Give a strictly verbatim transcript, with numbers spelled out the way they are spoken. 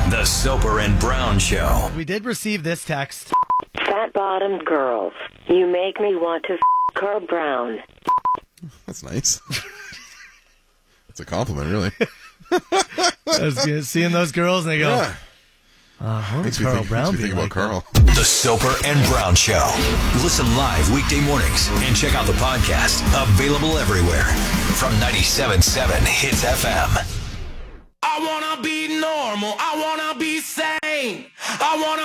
The Soper and Brown Show. We did receive this text. Fat-bottomed girls. You make me want to f*** Carl Brown. That's nice. That's a compliment, really. I was gonna- seeing those girls and they go, Yeah. uh, what would Makes me Carl think, Brown makes me be think about like? Carl. The Soper and Brown Show. Listen live weekday mornings and check out the podcast. Available everywhere. From ninety-seven point seven Hits F M. I wanna be normal. I wanna be sane. I wanna